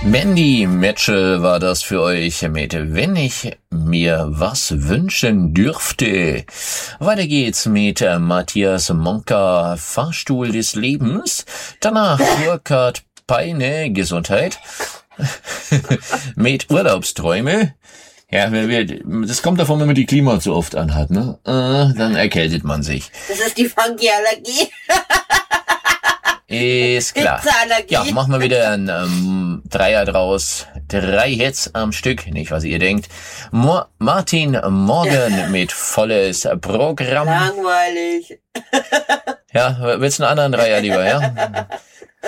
Mandy Mitchell war das für euch mit Wenn ich mir was wünschen dürfte. Weiter geht's mit Matthias Monka, Fahrstuhl des Lebens. Danach Burkhard Peine, Gesundheit. Mit Urlaubsträume. Ja, das kommt davon, wenn man die Klima zu oft anhat, ne? Dann erkältet man sich. Das ist die Funky-Allergie. Ist klar. Ja, machen wir wieder ein Dreier draus. 3 Hits am Stück, nicht was ihr denkt. Martin Morgan mit volles Programm. Langweilig. Ja, willst du einen anderen Dreier lieber, ja?